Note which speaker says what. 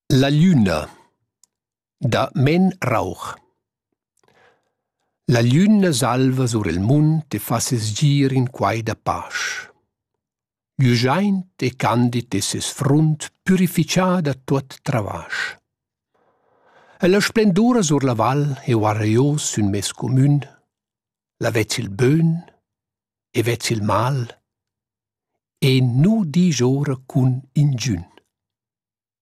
Speaker 1: La gliuna da Men Rauch. La gliuna salva sur il munt e fa ses gir in quai da pasch. Giugiaint e candid e ses frunt purificia da tuot travasch. E la splendura sur la val e uaraiós sün mes comün, la vezza il bön e vezza il mal, e nu disch ora cun ingün.